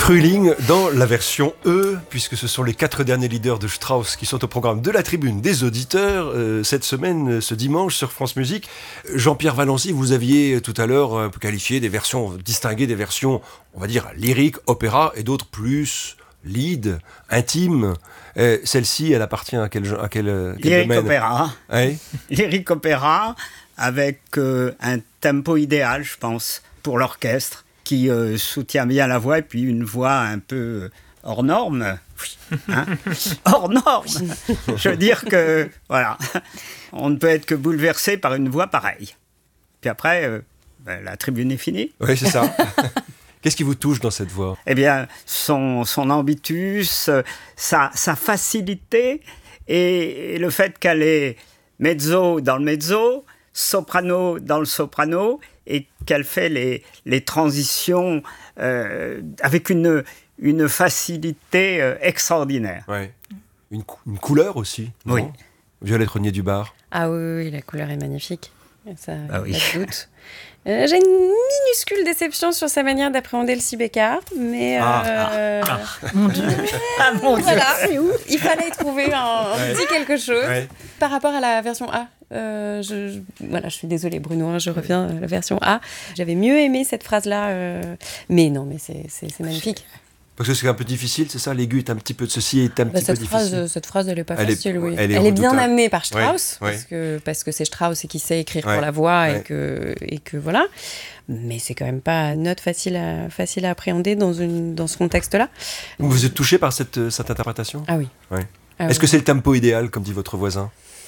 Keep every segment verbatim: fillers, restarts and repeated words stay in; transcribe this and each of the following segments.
Fruhling dans la version E, puisque ce sont les quatre derniers leaders de Strauss qui sont au programme de la tribune des auditeurs euh, cette semaine, ce dimanche sur France Musique. Jean-Pierre Valency, vous aviez tout à l'heure euh, qualifié des versions, distingué des versions, on va dire, lyriques, opéra, et d'autres plus lead, intimes. Euh, celle-ci, elle appartient à quel, à quel, quel lyrique domaine? opéra. Oui. Lyrique opéra avec euh, un tempo idéal, je pense, pour l'orchestre, qui euh, soutient bien la voix, et puis une voix un peu hors norme. Hein, hors norme. Je veux dire que, voilà, on ne peut être que bouleversé par une voix pareille. Puis après, euh, ben, la tribune est finie. Oui, c'est ça. Qu'est-ce qui vous touche dans cette voix? Eh bien, son, son ambitus, sa, sa facilité, et, et le fait qu'elle est mezzo dans le mezzo, soprano dans le soprano, et qu'elle fait les, les transitions euh, avec une, une facilité euh, extraordinaire. Ouais. Une, cou- une couleur aussi, non? Oui. Violette Renier-du-Bar. Ah oui, oui, la couleur est magnifique. Ça, Ah oui. pas de doute. Euh, j'ai une minuscule déception sur sa manière d'appréhender le si bécard, mais Ah. euh, Mon Dieu. Ah, mon Dieu. voilà, il fallait trouver un, un Ouais. petit quelque chose. Ouais. Par rapport à la version A, euh, je, je- voilà, je suis désolée Bruno, hein, je reviens à la version A. J'avais mieux aimé cette phrase-là, euh, mais non, mais c'est, c'est, c'est magnifique. Parce que c'est un peu difficile, c'est ça? L'aigu est un petit peu, ceci est un Bah, petit peu cette, difficile. phrase, cette phrase, elle n'est pas Elle est- facile, oui. elle est Elle est bien redoutable. amenée par Strauss, Ouais, ouais. parce que, parce que c'est Strauss qui sait écrire Ouais, pour la voix, ouais. et, que, et que voilà. Mais c'est quand même pas une note facile à, facile à appréhender dans, une, dans ce contexte-là. Vous êtes touché par cette, cette interprétation? Ah oui. Ouais. Ah Est-ce oui. que c'est le tempo idéal, comme dit votre voisin?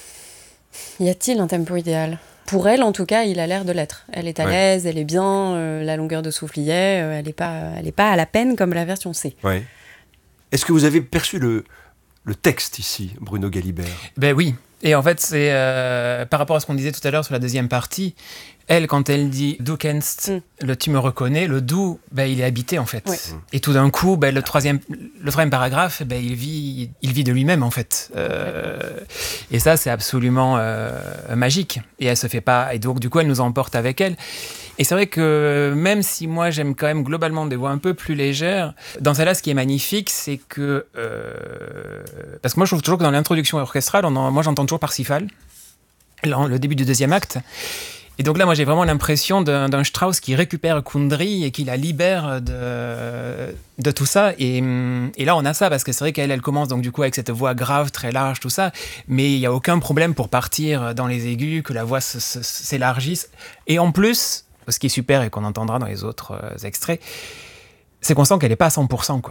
Y a-t-il un tempo idéal? Pour elle, en tout cas, il a l'air de l'être. Elle est à Ouais. l'aise, elle est bien, euh, la longueur de souffle y est, euh, elle n'est pas, elle est pas à la peine comme la version C. Ouais. Est-ce que vous avez perçu le, le texte ici, Bruno Galibert? Ben oui. Et en fait, c'est euh, par rapport à ce qu'on disait tout à l'heure sur la deuxième partie, elle, quand elle dit « Du kennst Mm. le tu me reconnais », le « du », ben, il est habité, en fait. Ouais. Et tout d'un coup, ben, le, troisième, le troisième paragraphe, ben, il, vit, il vit de lui-même, en fait. Euh, et ça, c'est absolument euh, magique. Et elle se fait pas... Et donc, du coup, elle nous emporte avec elle. Et c'est vrai que même si moi, j'aime quand même globalement des voix un peu plus légères, dans celle-là, ce qui est magnifique, c'est que... Euh, parce que moi, je trouve toujours que dans l'introduction orchestrale, on en- moi, j'entends toujours Parsifal, là, le début du deuxième acte. Et donc là, moi, j'ai vraiment l'impression d'un, d'un Strauss qui récupère Kundry et qui la libère de, de tout ça. Et, et là, on a ça, parce que c'est vrai qu'elle, elle commence donc du coup avec cette voix grave, très large, tout ça. Mais il n'y a aucun problème pour partir dans les aigus, que la voix se- se- s'élargisse. Et en plus, ce qui est super et qu'on entendra dans les autres euh, extraits, c'est qu'on sent qu'elle n'est pas à cent pour cent, quoi.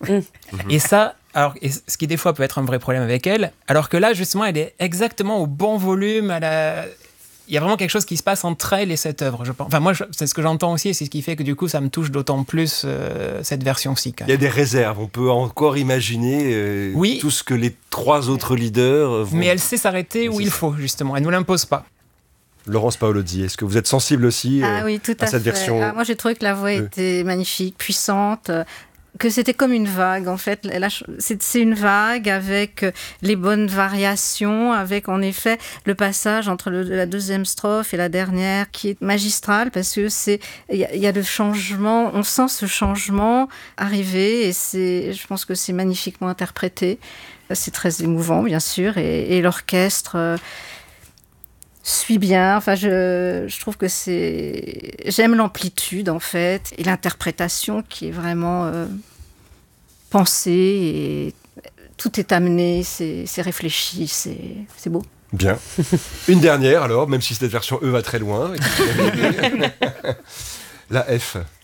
Et ça, alors, et ce qui des fois peut être un vrai problème avec elle, alors que là, justement, elle est exactement au bon volume, à la... Il y a vraiment quelque chose qui se passe entre elle et cette œuvre, je pense. Enfin, moi, je- c'est ce que j'entends aussi, et c'est ce qui fait que du coup, ça me touche d'autant plus euh, cette version-ci. Quand Il y a même. des réserves, on peut encore imaginer euh, Oui. tout ce que les trois autres leaders euh, vont... Mais elle sait s'arrêter où C'est il ça. faut, justement. Elle ne nous l'impose pas. Laurence Paolozzi, est-ce que vous êtes sensible aussi euh, Ah oui, tout à à, cette fait. version? Ah, moi, j'ai trouvé que la voix Euh. était magnifique, puissante, euh, que c'était comme une vague, en fait. La ch- c'est, c'est une vague avec euh, les bonnes variations, avec en effet le passage entre le- la deuxième strophe et la dernière qui est magistral, parce que c'est il y, a- il y a le changement, on sent ce changement arriver, et c'est, je pense que c'est magnifiquement interprété. C'est très émouvant, bien sûr, et, et l'orchestre... euh, suit bien. Enfin, je, je trouve que c'est... J'aime l'amplitude, en fait, et l'interprétation qui est vraiment euh, pensée, et tout est amené, c'est, c'est réfléchi, c'est, c'est beau. Bien. Une dernière alors, même si cette version E va très loin. La F.